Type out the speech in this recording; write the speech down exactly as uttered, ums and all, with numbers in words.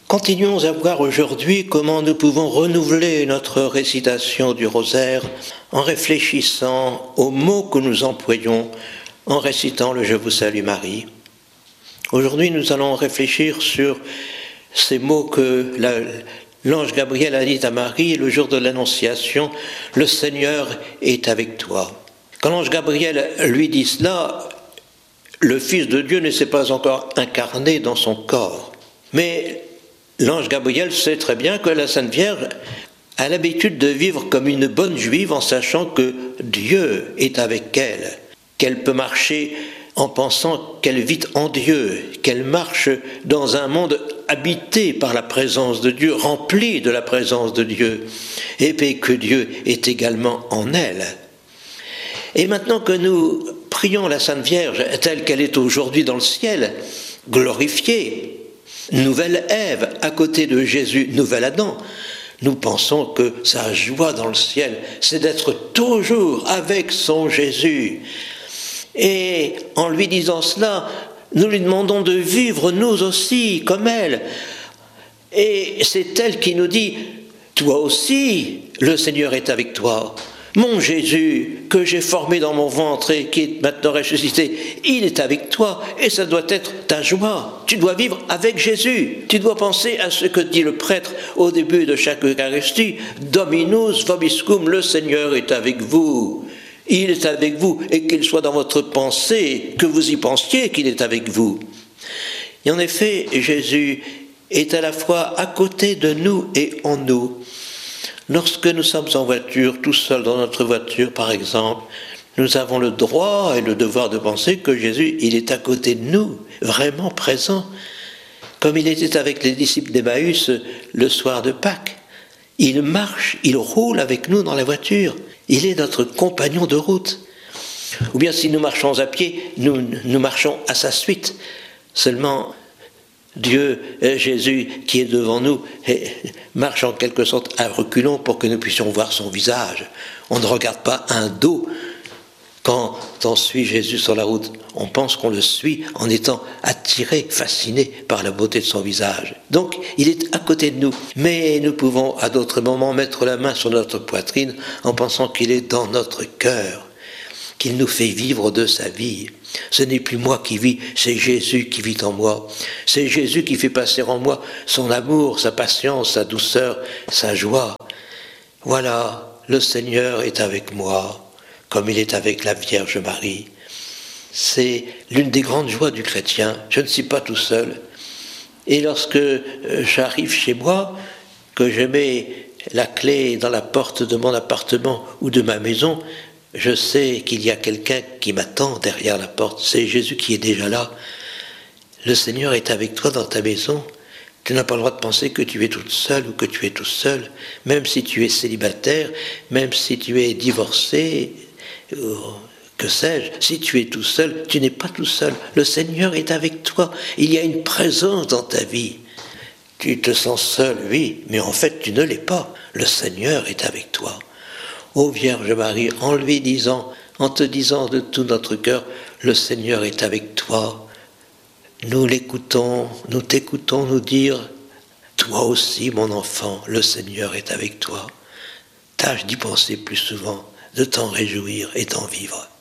Continuons à voir aujourd'hui comment nous pouvons renouveler notre récitation du rosaire en réfléchissant aux mots que nous employons en récitant le « Je vous salue Marie ». Aujourd'hui, nous allons réfléchir sur ces mots que la, l'ange Gabriel a dit à Marie le jour de l'Annonciation « Le Seigneur est avec toi ». Quand l'ange Gabriel lui dit cela, le Fils de Dieu ne s'est pas encore incarné dans son corps. Mais l'ange Gabriel sait très bien que la Sainte Vierge a l'habitude de vivre comme une bonne juive en sachant que Dieu est avec elle, qu'elle peut marcher en pensant qu'elle vit en Dieu, qu'elle marche dans un monde habité par la présence de Dieu, rempli de la présence de Dieu, et que Dieu est également en elle. Et maintenant que nous prions la Sainte Vierge telle qu'elle est aujourd'hui dans le ciel, glorifiée, nouvelle Ève, à côté de Jésus, nouvel Adam, nous pensons que sa joie dans le ciel, c'est d'être toujours avec son Jésus. Et en lui disant cela, nous lui demandons de vivre nous aussi comme elle. Et c'est elle qui nous dit, toi aussi, le Seigneur est avec toi. Mon Jésus, que j'ai formé dans mon ventre et qui est maintenant ressuscité, il est avec toi et ça doit être ta joie. Tu dois vivre avec Jésus. Tu dois penser à ce que dit le prêtre au début de chaque Eucharistie. Dominus vobiscum, le Seigneur est avec vous. Il est avec vous et qu'il soit dans votre pensée, que vous y pensiez qu'il est avec vous. Et en effet, Jésus est à la fois à côté de nous et en nous. Lorsque nous sommes en voiture, tout seuls dans notre voiture par exemple, nous avons le droit et le devoir de penser que Jésus, il est à côté de nous, vraiment présent, comme il était avec les disciples d'Emmaüs le soir de Pâques. Il marche, il roule avec nous dans la voiture, il est notre compagnon de route. Ou bien si nous marchons à pied, nous, nous marchons à sa suite. Seulement, Dieu, Jésus qui est devant nous, marche en quelque sorte à reculons pour que nous puissions voir son visage. On ne regarde pas un dos quand on suit Jésus sur la route. On pense qu'on le suit en étant attiré, fasciné par la beauté de son visage. Donc, il est à côté de nous. Mais nous pouvons à d'autres moments mettre la main sur notre poitrine en pensant qu'il est dans notre cœur, qu'il nous fait vivre de sa vie. Ce n'est plus moi qui vis, c'est Jésus qui vit en moi. C'est Jésus qui fait passer en moi son amour, sa patience, sa douceur, sa joie. Voilà, le Seigneur est avec moi, comme il est avec la Vierge Marie. C'est l'une des grandes joies du chrétien. Je ne suis pas tout seul. Et lorsque j'arrive chez moi, que je mets la clé dans la porte de mon appartement ou de ma maison, je sais qu'il y a quelqu'un qui m'attend derrière la porte. C'est Jésus qui est déjà là. Le Seigneur est avec toi dans ta maison. Tu n'as pas le droit de penser que tu es toute seule ou que tu es tout seul. Même si tu es célibataire, même si tu es divorcé, que sais-je, si tu es tout seul, tu n'es pas tout seul. Le Seigneur est avec toi. Il y a une présence dans ta vie. Tu te sens seul, oui, mais en fait tu ne l'es pas. Le Seigneur est avec toi. Ô Vierge Marie, en lui disant, en te disant de tout notre cœur, le Seigneur est avec toi. Nous l'écoutons, nous t'écoutons nous dire, toi aussi mon enfant, le Seigneur est avec toi. Tâche d'y penser plus souvent, de t'en réjouir et d'en vivre.